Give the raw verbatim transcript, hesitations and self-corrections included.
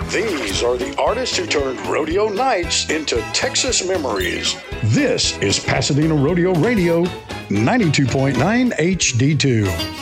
These are the artists who turned rodeo nights into Texas memories. This is Pasadena Rodeo Radio, ninety-two point nine H D two.